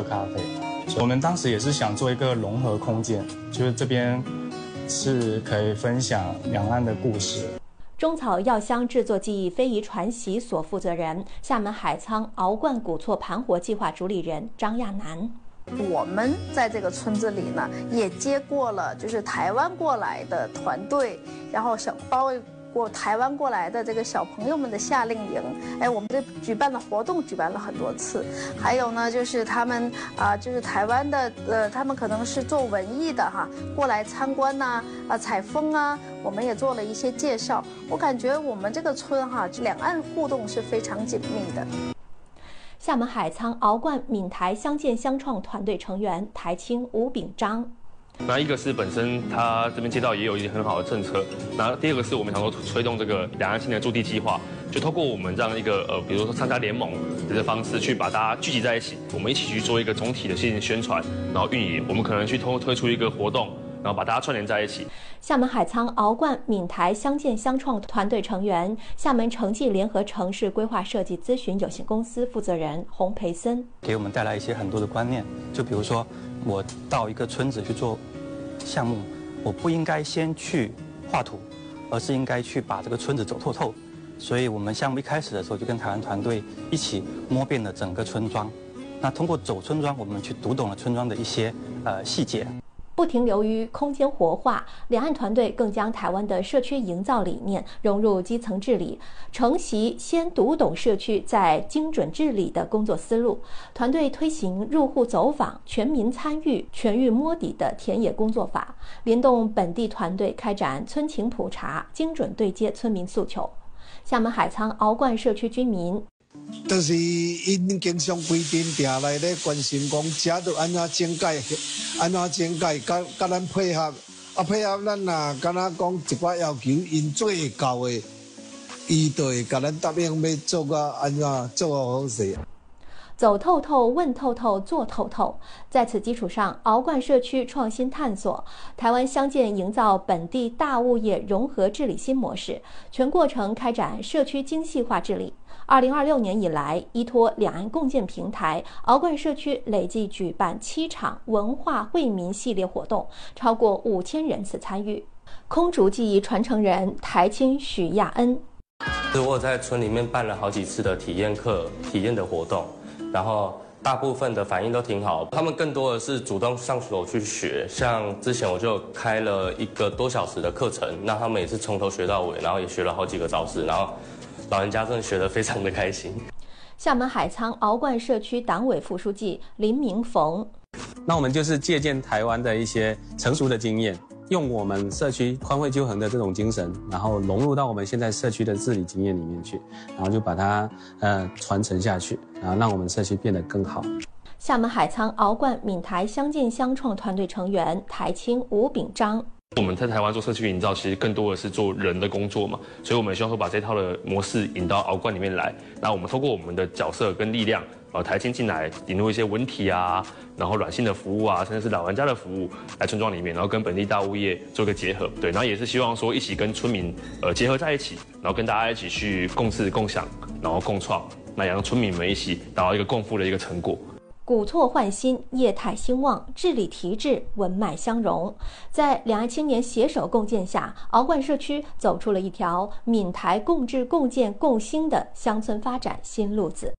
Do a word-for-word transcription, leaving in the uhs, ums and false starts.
咖啡。我们当时也是想做一个融合空间，就是这边是可以分享两岸的故事。 中草药香制作技艺非遗传习所负责人、厦门海沧熬罐古厝盘活计划主理人张亚楠。 我们在这个村子里呢，也接过了就是台湾过来的团队，然后小包过台湾过来的这个小朋友们的夏令营。哎，我们这举办的活动举办了很多次。还有呢，就是他们啊、呃，就是台湾的呃，他们可能是做文艺的哈，过来参观呐、啊，啊采风啊，我们也做了一些介绍。我感觉我们这个村哈，两岸互动是非常紧密的。 厦门海沧熬罐闽台相见相创团队成员台青吴炳章。 那一个是本身他这边街道也有一些很好的政策，然后第二个是我们想说推动这个两岸青年驻地计划，就透过我们这样一个呃，比如说参加联盟的这个方式，去把大家聚集在一起，我们一起去做一个总体的新宣传，然后运营。我们可能去通推出一个活动，然后把大家串联在一起。 厦门海沧熬罐闽台相见相创团队成员、厦门城际联合城市规划设计咨询有限公司负责人洪培森， 给我们带来一些很多的观念。就比如说，我到一个村子去做项目，我不应该先去画图，而是应该去把这个村子走透透。所以我们项目一开始的时候就跟台湾团队一起摸遍了整个村庄。那通过走村庄，我们去读懂了村庄的一些呃细节。 不停留于空间活化，两岸团队更将台湾的社区营造理念融入基层治理，承袭先读懂社区再精准治理的工作思路。团队推行入户走访、全民参与、全域摸底的田野工作法，联动本地团队开展村情普查，精准对接村民诉求。厦门海沧熬罐社区居民。 就是因经常规定定来咧关心讲，食要安怎整改，安怎整改，甲甲咱配合，啊配合咱啊，敢若讲一寡要求，因做会到的，伊就会甲咱答应要做个安怎做个好势。 走透透、问透透、做透透。在此基础上，熬罐社区创新探索台湾相见营造本地大物业融合治理新模式，全过程开展社区精细化治理。二零二六年以来，依托两岸共建平台，熬罐社区累计举办七场文化惠民系列活动，超过五千人次参与。空竹技艺传承人台青许亚恩， 我在村里面办了好几次的体验课、体验的活动。然后大部分的反应都挺好，他们更多的是主动上手去学。像之前我就开了一个多小时的课程，那他们也是从头学到尾，然后也学了好几个招式，然后老人家真的学得非常的开心。 厦门海沧熬罐社区党委副书记林明逢， 那我们就是借鉴台湾的一些成熟的经验，用我们社区宽惠纠恒的这种精神，然后融入到我们现在社区的治理经验里面去，然后就把它呃传承下去，然后让我们社区变得更好。 厦门海沧熬罐闽台相见相创团队成员台青吴炳章。 我们在台湾做社区营造，其实更多的是做人的工作嘛，所以我们希望说把这套的模式引到熬罐里面来。那我们透过我们的角色跟力量，呃，台青进来引入一些文体啊，然后软性的服务啊，甚至是老人家的服务来村庄里面，然后跟本地大物业做个结合，对，然后也是希望说一起跟村民呃结合在一起，然后跟大家一起去共治共享，然后共创，那也让村民们一起达到一个共富的一个成果。 古厝焕新，业态兴旺，治理提质，文脉相融。在两岸青年携手共建下，熬罐社区走出了一条闽台共治、共建、共兴的乡村发展新路子。